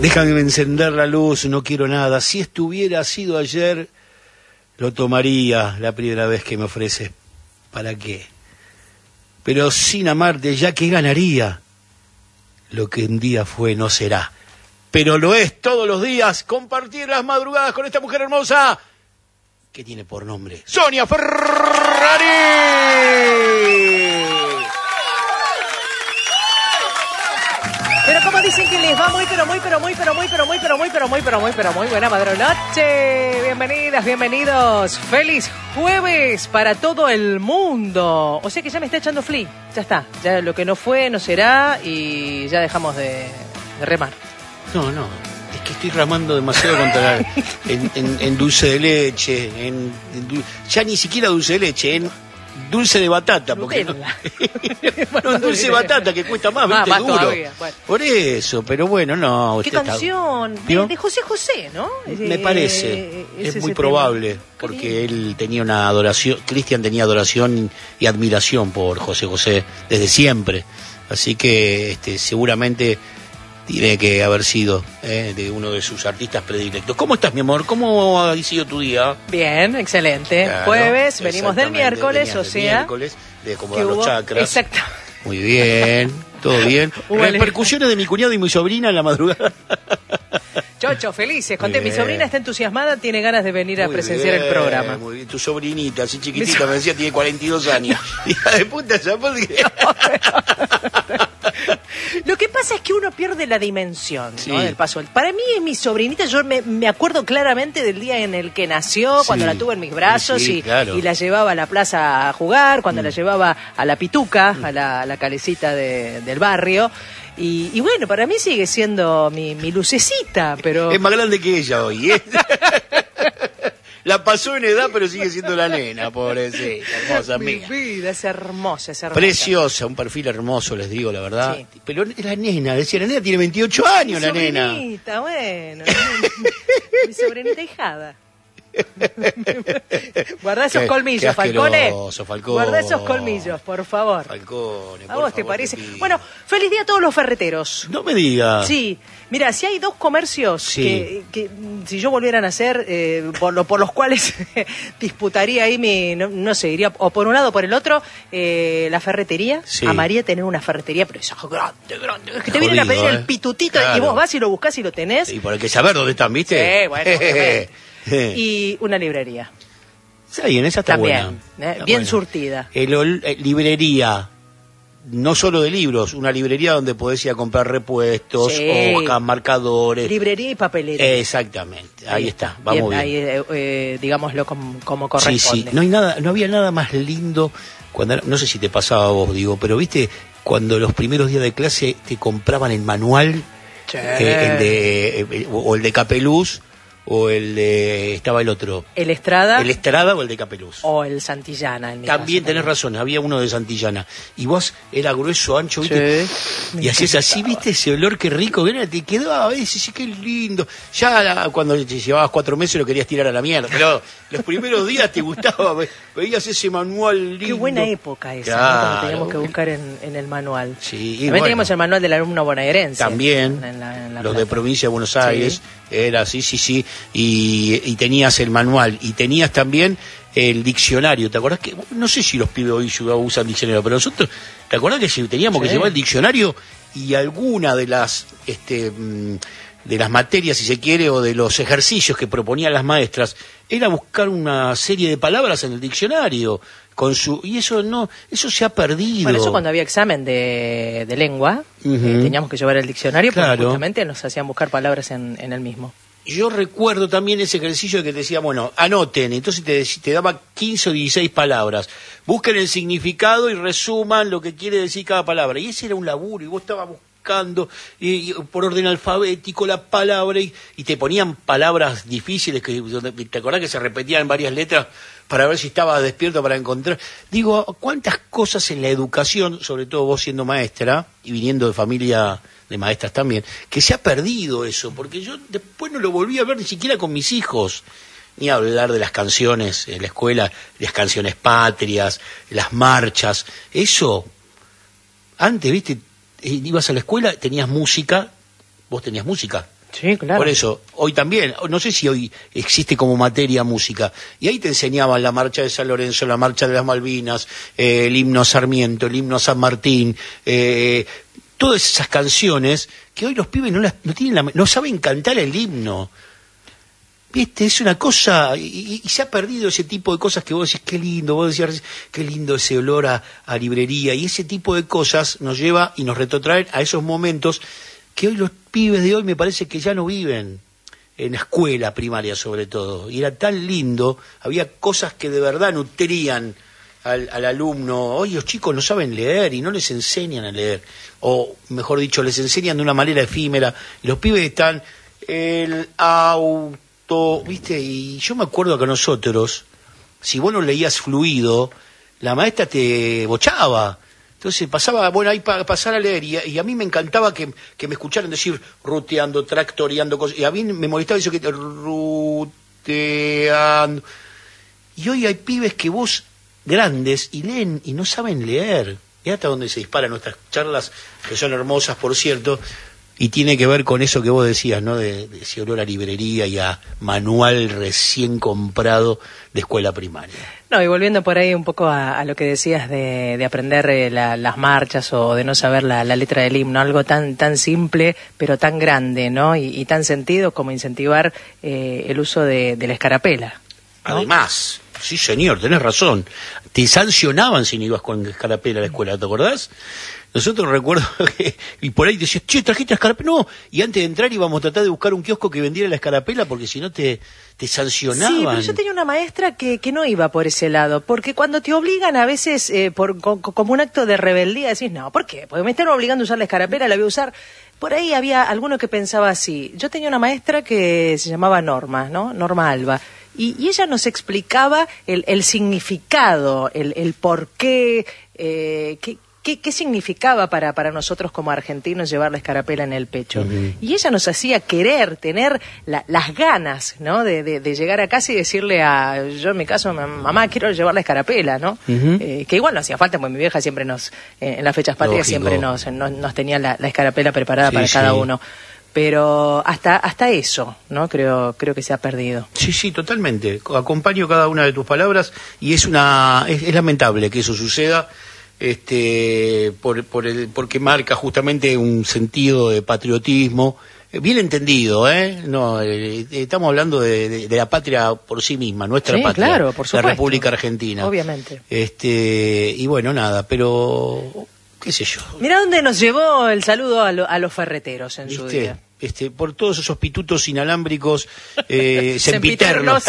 Déjame encender la luz, no quiero nada. Si estuviera sido ayer, lo tomaría la primera vez que me ofreces. ¿Para qué? Pero sin amarte, ya que ganaría. Lo que un día fue no será. Pero lo es todos los días. Compartir las madrugadas con esta mujer hermosa que tiene por nombre Sonia Ferrari. Pero como dicen que les va muy buena madrunoche. Bienvenidas, bienvenidos. Feliz jueves para todo el mundo. O sea que ya me está echando flea. Ya está. Ya lo que no fue no será y ya dejamos de remar. No, es que estoy ramando demasiado contra en dulce de leche, ya ni siquiera dulce de leche, en dulce de batata, porque no dulce de batata que cuesta más, ¿viste? Más duro. Todavía, bueno. Por eso, pero bueno, no. ¿Qué canción? De José José, ¿no? Me parece, es muy probable, porque él tenía una adoración, Cristian tenía adoración y admiración por José José desde siempre, así que seguramente tiene que haber sido de uno de sus artistas predilectos. ¿Cómo estás, mi amor? ¿Cómo ha sido tu día? Bien, excelente. Claro, jueves, venimos del miércoles, o sea... miércoles, de acomodar los chakras. Exacto. Muy bien, todo bien. Repercusiones de mi cuñado y mi sobrina en la madrugada. Chocho, felices. Conté, mi sobrina está entusiasmada, tiene ganas de venir a presenciar el programa. Muy bien, tu sobrinita, así chiquitita, me decía, tiene 42 años. Hija de puta, ¿sabes por qué? Lo que pasa es que uno pierde la dimensión, ¿no? Del paso. Para mí es mi sobrinita, yo me acuerdo claramente del día en el que nació, cuando la tuve en mis brazos claro. Y la llevaba a la plaza a jugar, cuando la llevaba a la pituca, a la calecita del barrio. Y bueno, para mí sigue siendo mi lucecita, pero... Es más grande que ella hoy, ¿eh? La pasó en edad, pero sigue siendo la nena, pobrecita, hermosa mía. Mi vida, es hermosa. Preciosa, un perfil hermoso, les digo, la verdad. Sí. Pero la nena, decía, la nena tiene 28 años, la nena. Mi sobrinita, bueno. Mi sobrinita hijada. Guarda esos colmillos, Falcone. Guarda esos colmillos, por favor. Falcone, ¿A vos te parece? Bueno, feliz día a todos los ferreteros. No me digas. Sí, mira, si hay dos comercios que si yo volviera a nacer, por los cuales disputaría ahí no sé, iría o por un lado o por el otro, la ferretería. Sí. Amaría tener una ferretería, pero esa grande. Es que te vienen a pedir el pitutito, claro. Y vos vas y lo buscás y lo tenés. Y por el que saber dónde están, ¿viste? Sí, bueno. Y una librería. Sí, en esa está también, buena. Bien buena. Surtida. Librería, no solo de libros, una librería donde podés ir a comprar repuestos, hojas, marcadores. Librería y papelería. Exactamente, ahí está, vamos bien. Ahí, digámoslo como corresponde. Sí, no había nada más lindo, no sé si te pasaba a vos, digo, pero viste, cuando los primeros días de clase te compraban el manual, o el de Capeluz, o estaba el otro. ¿El Estrada? El Estrada o el de Capeluz. O el Santillana. También tenés razón, había uno de Santillana. Y vos era grueso, ancho, ¿viste? Sí. Y hacías así, ¿viste? Ese olor, qué rico, que te quedaba a veces, sí, qué lindo. Ya cuando te llevabas 4 meses lo querías tirar a la mierda, pero los primeros días te gustaba, veías ese manual lindo. Qué buena época esa, claro, ¿no? Cuando teníamos que buscar en el manual. Sí, también teníamos el manual del alumno bonaerense. También, en la los de provincia de Buenos Aires. Sí. Era sí, y tenías el manual, y tenías también el diccionario, ¿te acordás que? No sé si los pibes hoy usan diccionario, pero nosotros, ¿te acordás que teníamos que llevar el diccionario y alguna de las materias, si se quiere, o de los ejercicios que proponían las maestras, era buscar una serie de palabras en el diccionario, y eso se ha perdido. Bueno, eso cuando había examen de lengua, teníamos que llevar el diccionario, porque justamente nos hacían buscar palabras en el mismo. Yo recuerdo también ese ejercicio que te decía, bueno, anoten, entonces te daba 15 o 16 palabras, busquen el significado y resuman lo que quiere decir cada palabra, y ese era un laburo, y vos estabas buscando y por orden alfabético la palabra, y te ponían palabras difíciles, ¿te acordás que se repetían varias letras para ver si estabas despierto para encontrar? Digo, ¿cuántas cosas en la educación, sobre todo vos siendo maestra y viniendo de familia de maestras también, que se ha perdido eso? Porque yo después no lo volví a ver ni siquiera con mis hijos, ni a hablar de las canciones en la escuela, las canciones patrias, las marchas, eso, antes, viste, ibas a la escuela, tenías música, vos tenías música. Sí, claro. Por eso, hoy también, no sé si hoy existe como materia música, y ahí te enseñaban la marcha de San Lorenzo, la marcha de las Malvinas, el himno a Sarmiento, el himno a San Martín, todas esas canciones que hoy los pibes no saben cantar el himno. ¿Viste? Es una cosa, y se ha perdido ese tipo de cosas que vos decís, qué lindo, vos decías, qué lindo ese olor a librería, y ese tipo de cosas nos lleva y nos retrotrae a esos momentos que hoy los pibes de hoy me parece que ya no viven, en la escuela primaria sobre todo, y era tan lindo, había cosas que de verdad nutrían al alumno. Hoy los chicos no saben leer y no les enseñan a leer, o mejor dicho, les enseñan de una manera efímera, y los pibes están, el auto, ¿viste? Y yo me acuerdo que nosotros, si vos no leías fluido, la maestra te bochaba. Entonces pasaba, bueno, ahí pasar a leer, y a mí me encantaba que me escucharan decir ruteando, tractoreando, cosas, y a mí me molestaba eso que ruteando. Y hoy hay pibes que vos, grandes, y leen y no saben leer. Y hasta donde se disparan nuestras charlas, que son hermosas, por cierto, y tiene que ver con eso que vos decías, ¿no? De ese olor a librería y a manual recién comprado de escuela primaria. No, y volviendo por ahí un poco a lo que decías de aprender las marchas o de no saber la letra del himno, algo tan simple pero tan grande, ¿no? Y tan sentido como incentivar el uso de la escarapela, ¿no? Además, sí señor, tenés razón, te sancionaban si no ibas con escarapela a la escuela, ¿te acordás? Nosotros recuerdo que, y por ahí decías, che, trajiste la escarapela, no, y antes de entrar íbamos a tratar de buscar un kiosco que vendiera la escarapela porque si no te sancionaban. Sí, pero yo tenía una maestra que no iba por ese lado, porque cuando te obligan a veces, como un acto de rebeldía, decís, no, ¿por qué? Porque me están obligando a usar la escarapela, la voy a usar. Por ahí había alguno que pensaba así. Yo tenía una maestra que se llamaba Norma, ¿no? Norma Alba. Y ella nos explicaba el significado, el por qué, qué significaba para nosotros como argentinos llevar la escarapela en el pecho. Uh-huh. Y ella nos hacía querer, tener las ganas, ¿no? De llegar a casa y decirle yo en mi caso, mamá, quiero llevar la escarapela, ¿no? Uh-huh. Que igual no hacía falta, porque mi vieja siempre en las fechas patrias, lógico, siempre nos tenía la escarapela preparada, sí, para cada uno. Pero hasta eso, ¿no? Creo que se ha perdido. Sí, totalmente. Acompaño cada una de tus palabras y es lamentable que eso suceda, porque marca justamente un sentido de patriotismo bien entendido, No, estamos hablando de la patria por sí misma, nuestra patria, claro, por supuesto, la República Argentina. Obviamente. Y bueno, nada, pero qué sé yo. Mirá dónde nos llevó el saludo a los ferreteros en su día. Por todos esos pitutos inalámbricos sempiternos.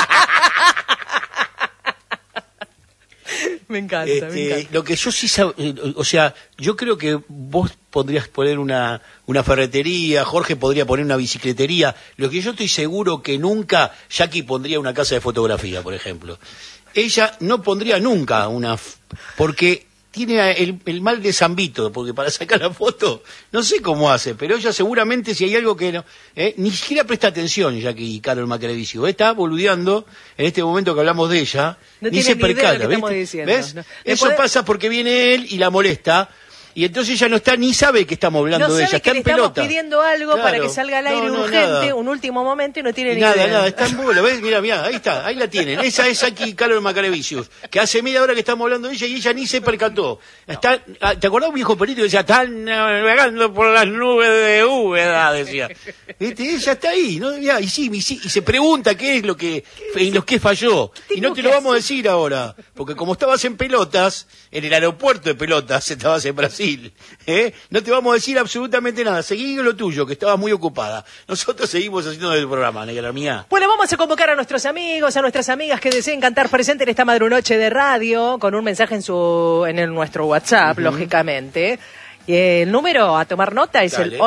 Me encanta. Lo que yo sí o sea, yo creo que vos podrías poner una ferretería, Jorge podría poner una bicicletería. Lo que yo estoy seguro que nunca, Jackie pondría una casa de fotografía, por ejemplo. Ella no pondría nunca porque tiene el mal de Zambito, porque para sacar la foto, no sé cómo hace, pero ella seguramente si hay algo que no, ni siquiera presta atención, ya que Carol Macrevicio está boludeando en este momento que hablamos de ella, no ni se percata, ¿ves? No. Eso pasa porque viene él y la molesta, y entonces ella no está ni sabe que estamos hablando de ella, está en pelota. No sabe que le estamos pidiendo algo, claro, para que salga al aire urgente, nada, un último momento y no tiene ni idea. Nada, está en bola, ¿ves? Mira, ahí está, ahí la tienen. Esa es aquí Carol Macrevicius, que hace media hora que estamos hablando de ella y ella ni se percató. ¿Te acordás un viejo perito que decía, están navegando por las nubes de Úbeda, decía? Ella está ahí, ¿no? Y se pregunta qué es lo que falló. Y no te lo vamos a decir ahora, porque como estabas en pelotas, en el aeropuerto de Pelotas, estabas en Brasil, no te vamos a decir absolutamente nada. Seguí lo tuyo, que estabas muy ocupada. Nosotros seguimos haciendo el programa, negra mía. Bueno, vamos a convocar a nuestros amigos, a nuestras amigas que deseen cantar presente en esta madrunoche de radio, con un mensaje en nuestro WhatsApp, uh-huh, lógicamente. Y el número a tomar nota es el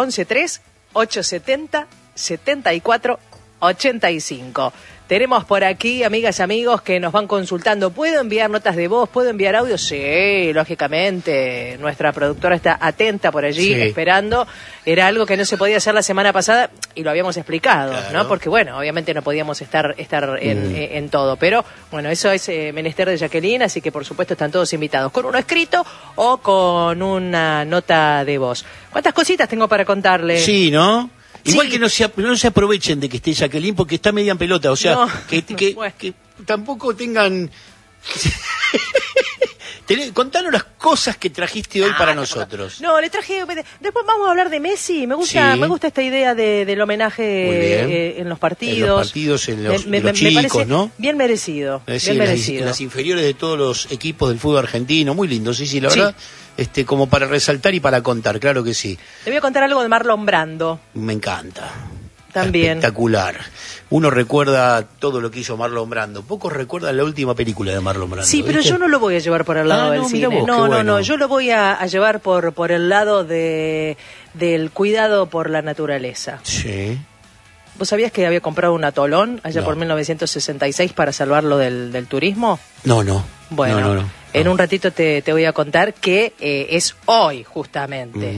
11-3-870-7485. Tenemos por aquí, amigas y amigos, que nos van consultando. ¿Puedo enviar notas de voz? ¿Puedo enviar audio? Sí, lógicamente. Nuestra productora está atenta por allí, sí, esperando. Era algo que no se podía hacer la semana pasada y lo habíamos explicado, claro, ¿no? Porque, bueno, obviamente no podíamos estar en todo. Pero, bueno, eso es menester de Jacqueline, así que, por supuesto, están todos invitados. Con uno escrito o con una nota de voz. ¿Cuántas cositas tengo para contarle? Sí, ¿no? Igual que no se aprovechen de que esté Jacqueline porque está media en pelota, o sea, que tampoco tengan... Contanos las cosas que trajiste hoy para nosotros. No, le traje... Después vamos a hablar de Messi. Me gusta esta idea del homenaje en los partidos. En los partidos, de los chicos, ¿no? Bien merecido. Bien merecido. En las inferiores de todos los equipos del fútbol argentino. Muy lindo, sí, la verdad. Como para resaltar y para contar, claro que sí. Te voy a contar algo de Marlon Brando. Me encanta. También. Espectacular. Uno recuerda todo lo que hizo Marlon Brando. Pocos recuerdan la última película de Marlon Brando. Sí, pero yo no lo voy a llevar por el lado del cine. No, yo lo voy a llevar por el lado del cuidado por la naturaleza. Sí. ¿Vos sabías que había comprado un atolón allá por 1966 para salvarlo del turismo? No. Bueno, no. En un ratito te voy a contar que es hoy, justamente,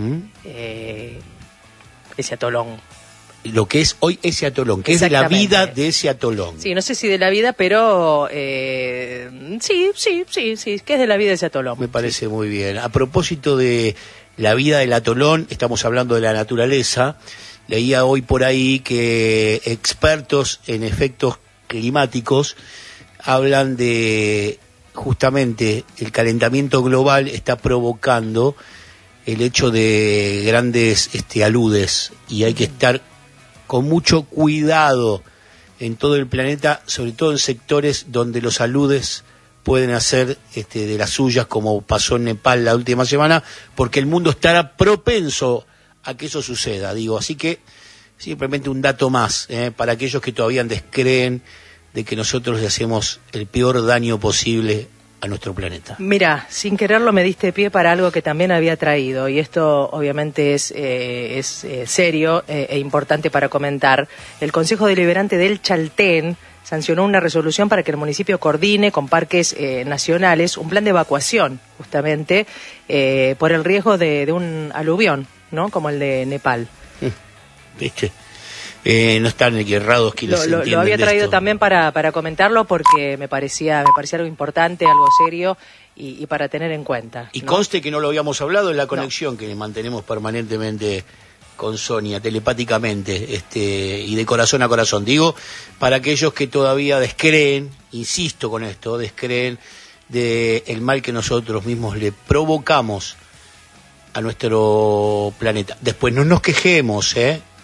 ese atolón. Lo que es hoy ese atolón, que es de la vida de ese atolón. Sí, no sé si de la vida, pero sí, que es de la vida de ese atolón. Me parece muy bien. A propósito de la vida del atolón, estamos hablando de la naturaleza. Leía hoy por ahí que expertos en efectos climáticos hablan de justamente el calentamiento global está provocando el hecho de grandes aludes y hay que estar con mucho cuidado en todo el planeta, sobre todo en sectores donde los aludes pueden hacer de las suyas, como pasó en Nepal la última semana, porque el mundo estará propenso a que eso suceda, así que simplemente un dato más, para aquellos que todavía descreen de que nosotros le hacemos el peor daño posible a nuestro planeta. Mira, sin quererlo me diste pie para algo que también había traído, y esto obviamente es serio e importante para comentar. El Consejo Deliberante del Chaltén sancionó una resolución para que el municipio coordine con parques nacionales un plan de evacuación, justamente, por el riesgo de un aluvión, ¿no? Como el de Nepal. ¿Viste? No están errados quienes lo había traído también para comentarlo porque me parecía algo importante, algo serio y para tener en cuenta. Y conste que no lo habíamos hablado en la conexión que mantenemos permanentemente con Sonia, telepáticamente, y de corazón a corazón. Digo, para aquellos que todavía descreen, insisto con esto, descreen del mal que nosotros mismos le provocamos a nuestro planeta. Después no nos quejemos,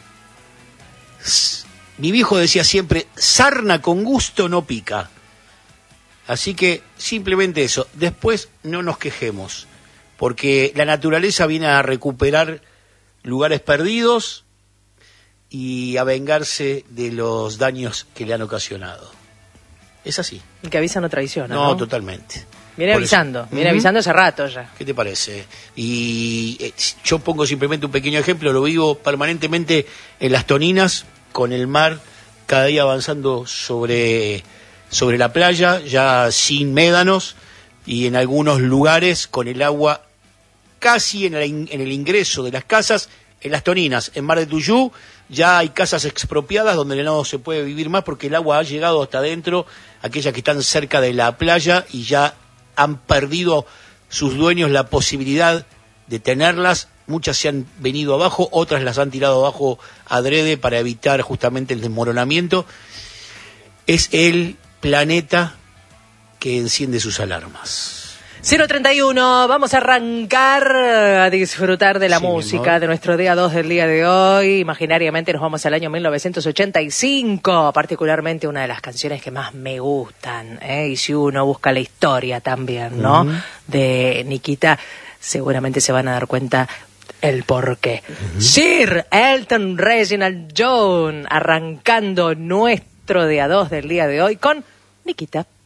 Mi viejo decía siempre, sarna con gusto no pica. Así que simplemente eso. Después no nos quejemos, porque la naturaleza viene a recuperar lugares perdidos y a vengarse de los daños que le han ocasionado. Es así. El que avisa no traiciona, ¿no? No, totalmente. Viene avisando hace rato ya. ¿Qué te parece? Y yo pongo simplemente un pequeño ejemplo, lo vivo permanentemente en Las Toninas, con el mar cada día avanzando sobre la playa, ya sin médanos, y en algunos lugares con el agua casi en el ingreso de las casas. En Las Toninas, en Mar de Tuyú, ya hay casas expropiadas donde no se puede vivir más porque el agua ha llegado hasta adentro, aquellas que están cerca de la playa, y ya han perdido sus dueños la posibilidad de tenerlas. Muchas se han venido abajo, otras las han tirado abajo adrede para evitar justamente el desmoronamiento. Es el planeta que enciende sus alarmas. 031, vamos a arrancar a disfrutar de la música de nuestro día 2 del día de hoy. Imaginariamente nos vamos al año 1985, particularmente una de las canciones que más me gustan, y si uno busca la historia también, ¿no? De Nikita, seguramente se van a dar cuenta el porqué. Sir Elton Reginald John, arrancando nuestro día 2 del día de hoy con Nikita.